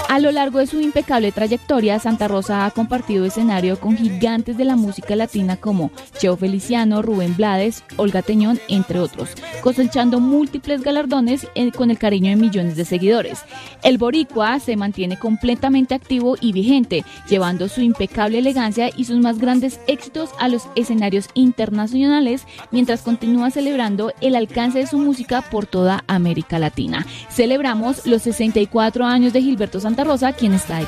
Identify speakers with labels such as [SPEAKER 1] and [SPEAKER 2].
[SPEAKER 1] A lo largo de su impecable trayectoria, Santa Rosa ha compartido escenario con gigantes de la música latina como Cheo Feliciano, Rubén Blades, Olga Tañón, entre otros, cosechando múltiples galardones con el cariño de millones de seguidores. El boricua se mantiene completamente activo y vigente, llevando su impecable elegancia y sus más grandes éxitos a los escenarios internacionales, mientras continúa celebrando el alcance de su música por toda América Latina. Celebramos los 64 años de Gilberto Santa Rosa, quien está de